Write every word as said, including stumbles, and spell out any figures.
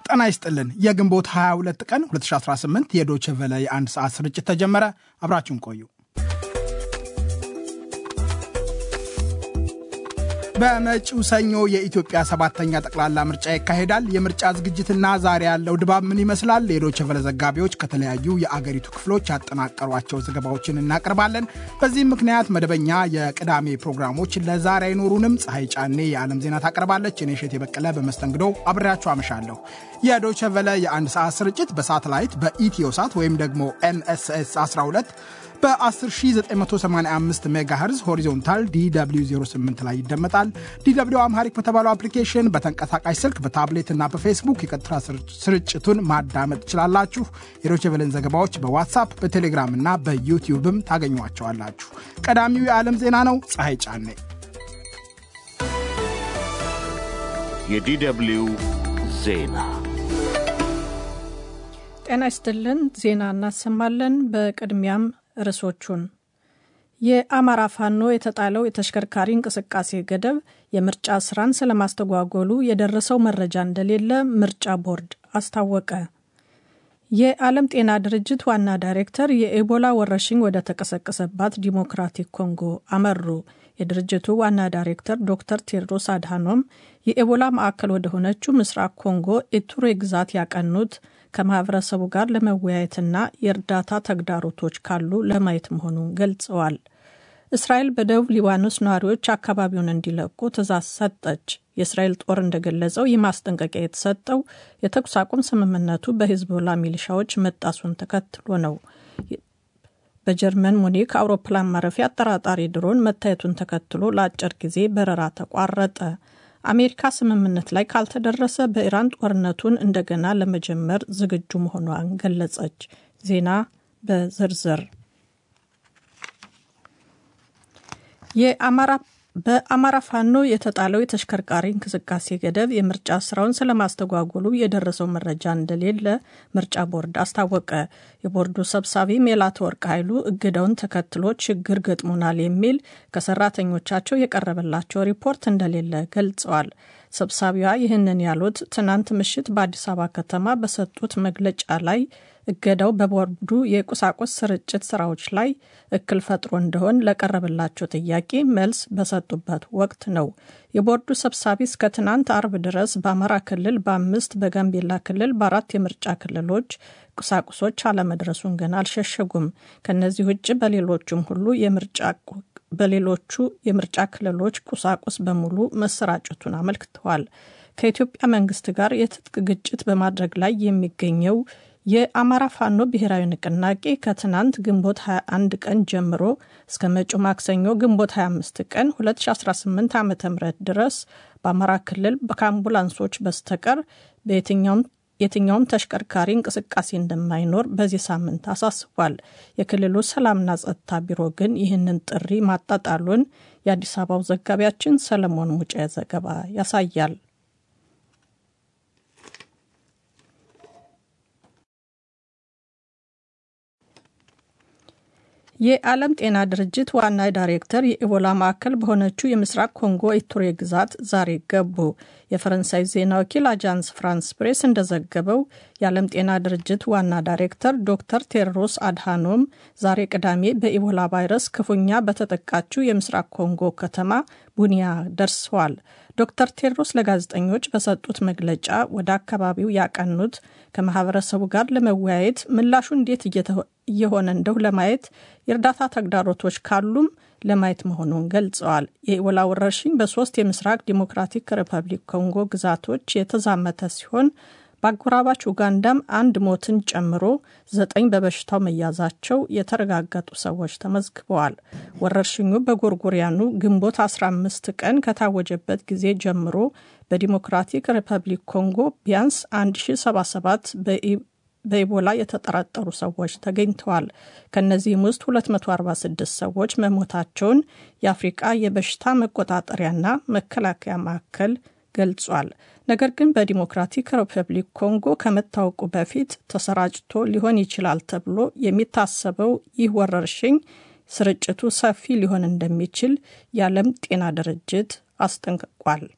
ጤና ይስጥልን የግንቦት ሃያ ሁለት ቀን ሁለት ሺህ አስራ ስምንት የዶይቼ ቬለ የአንድ ሰዓት ስርጭት ተጀመረ። አብራችሁን ቆዩ። በመጪው ሰኞ የኢትዮጵያ ሰባተኛ ጠቅላላ ምርጫ ይካሄዳል። የምርጫ ዝግጅትና ዛሬ ያለው ድባብ ምን ይመስላል? የዶይቼ ቬለ ዘጋቢዎች ከተለያዩ የአገሪቱ ክፍሎች ያጠናቀሯቸው ዘገባዎችን እናቀርባለን። በዚህም ምክንያት መደበኛ የቅዳሜ ፕሮግራሞች ለዛሬ አይኖሩንም። ፀሐይ ጫኔ የዓለም ዜና ታቀርባለች። እኔ ሸቴ በቀለ በመስተንግዶ አብሬያችሁ አመሻለሁ። የዶይቼ ቬለ የአንድ ሰዓት ስርጭት በሳተላይት በኢትዮሳት ወይም ደግሞ ኤን ኤስ ኤስ አስራ ሁለት በ1ዘጠኝ ሺህ ዘጠኝ መቶ ሰማንያ አምስት ሜጋሄርዝ ሆሪዞንታል ዲ ደብሊው ዜሮ ስምንት ላይ ይደመጣል። ዲ ደብሊው አምሃሪክ በተባለው አፕሊኬሽን በተንቀሳቃሽ ስልክ በታብሌት እና በፌስቡክ የቀጥታ ስርጭቱን ማዳመጥ ትችላላችሁ። የዶይቼ ቬለን ዘገባዎች በዋትስአፕ በቴሌግራም እና በዩቲዩብም ታገኙዋቸዋላችሁ። ቀዳሚው የዓለም ዜና ነው። ፀሐይ ጫኔ። የዲ ደብሊው ዜና ጤና ይስጥልን። ዜና እናሰማለን። በቅድሚያም ርዕሶቹን። የአማራ ፋኖ የተጣለው የተሽከርካሪ እንቅስቃሴ ገደብ የምርጫ ስራን ስለማስተጓጎሉ የደረሰው መረጃ እንደሌለ ምርጫ ቦርድ አስታወቀ። የዓለም ጤና ድርጅት ዋና ዳይሬክተር የኢቦላ ወረርሽኝ ወደ ተቀሰቀሰባት ዲሞክራቲክ ኮንጎ አመሩ። የድርጅቱ ዋና ዳይሬክተር ዶክተር ቴድሮስ አድሃኖም የኢቦላ ማዕከል ወደ ሆነችው ምስራቅ ኮንጎ ኢቱሬ ግዛት ያቀኑት ከማህበረሰቡ ጋር ለመወያየትና የእርዳታ ተግዳሮቶች ካሉ ለማየት መሆኑን ገልጸዋል። እስራኤል በደቡብ ሊባኖስ ነዋሪዎች አካባቢውን እንዲለቁ ትዕዛዝ ሰጠች። የእስራኤል ጦር እንደገለጸው ይህ ማስጠንቀቂያ የተሰጠው የተኩስ አቁም ስምምነቱ በሂዝቦላ ሚሊሻዎች መጣሱን ተከትሎ ነው። በጀርመን ሙኒክ አውሮፕላን ማረፊያ አጠራጣሪ ድሮን መታየቱን ተከትሎ ለአጭር ጊዜ በረራ ተቋረጠ። አሜሪካ ስምምነት ላይ ካልተደረሰ በኢራን ጦርነቱን እንደገና ለመጀመር ዝግጁ መሆኗን ገለጸች። ዜና በዝርዝር። የአማራ በአማራ ፋኖ የተጣለው የተሽከርካሪ እንቅስቃሴ ገደብ የምርጫ ስራውን ስለማስተጓጎሉ የደረሰው መረጃ እንደሌለ ምርጫ ቦርድ አስታወቀ። የቦርዱ ሰብሳቢ ሜላትወርቅ ኃይሉ እገዳውን ተከትሎ ችግር ገጥሞናል የሚል ከሰራተኞቻቸው የቀረበላቸው ሪፖርት እንደሌለ ገልጸዋል። ሰብሳቢዋ ይህንን ያሉት ትናንት ምሽት በአዲስ አበባ ከተማ በሰጡት መግለጫ ላይ እገዳው በቦርዱ የቁሳቁስ ስርጭት ስራዎች ላይ እክል ፈጥሮ እንደሆን ለቀረበላቸው ጥያቄ መልስ በሰጡበት ወቅት ነው። የቦርዱ ሰብሳቢ እስከ ትናንት አርብ ድረስ በአማራ ክልል በአምስት በጋምቤላ ክልል በአራት የምርጫ ክልሎች ቁሳቁሶች አለመድረሱን ግን አልሸሸጉም። ከነዚህ ውጭ በሌሎቹም ሁሉ የምርጫ በሌሎቹ የምርጫ ክልሎች ቁሳቁስ በሙሉ መሰራጨቱን አመልክተዋል። ከኢትዮጵያ መንግስት ጋር የትጥቅ ግጭት በማድረግ ላይ የሚገኘው የአማራ ፋኖ ብሔራዊ ንቅናቄ ከትናንት ግንቦት ሃያ አንድ ቀን ጀምሮ እስከ መጪው ማክሰኞ ግንቦት ሃያ አምስት ቀን ሁለት ሺህ አስራ ስምንት ዓ.ም ድረስ በአማራ ክልል በአምቡላንሶች በስተቀር በየትኛውም የትኛውም ተሽከርካሪ እንቅስቃሴ እንደማይኖር በዚህ ሳምንት አሳስቧል። የክልሉ ሰላምና ጸጥታ ቢሮ ግን ይህንን ጥሪ ማጣጣሉን የአዲስ አበባው ዘጋቢያችን ሰለሞን ሙጬ ዘገባ ያሳያል። የዓለም ጤና ድርጅት ዋና ዳይሬክተር የኢቦላ ማዕከል በሆነችው የምስራቅ ኮንጎ ኢቱሬ ግዛት ዛሬ ገቡ። የፈረንሳይ ዜና ወኪል አጃንስ ፍራንስ ፕሬስ እንደዘገበው የዓለም ጤና ድርጅት ዋና ዳይሬክተር ዶክተር ቴድሮስ አድሃኖም ዛሬ ቅዳሜ በኢቦላ ቫይረስ ክፉኛ በተጠቃችው የምስራቅ ኮንጎ ከተማ ቡኒያ ደርሰዋል። ዶክተር ቴድሮስ ለጋዜጠኞች በሰጡት መግለጫ ወደ አካባቢው ያቀኑት ከማህበረሰቡ ጋር ለመወያየት ምላሹ እንዴት እየሆነ እንደው ለማየት የእርዳታ ተግዳሮቶች ካሉም ለማየት መሆኑን ገልጸዋል። የኢቦላ ወረርሽኝ በሶስት የምስራቅ ዲሞክራቲክ ሪፐብሊክ ኮንጎ ግዛቶች የተዛመተ ሲሆን በአጎራባች ኡጋንዳም አንድ ሞትን ጨምሮ ዘጠኝ በበሽታው መያዛቸው የተረጋገጡ ሰዎች ተመዝግበዋል። ወረርሽኙ በጎርጎሪያኑ ግንቦት አስራ አምስት ቀን ከታወጀበት ጊዜ ጀምሮ በዲሞክራቲክ ሪፐብሊክ ኮንጎ ቢያንስ አንድ ሺህ ሰባ ሰባት በኢቦላ የተጠረጠሩ ሰዎች ተገኝተዋል። ከነዚህም ውስጥ ሁለት መቶ አርባ ስድስት ሰዎች መሞታቸውን የአፍሪቃ የበሽታ መቆጣጠሪያና መከላከያ ማዕከል ገልጿል። ነገር ግን በዲሞክራቲክ ሪፐብሊክ ኮንጎ ከመታወቁ በፊት ተሰራጭቶ ሊሆን ይችላል ተብሎ የሚታሰበው ይህ ወረርሽኝ ስርጭቱ ሰፊ ሊሆን እንደሚችል የዓለም ጤና ድርጅት አስጠንቅቋል።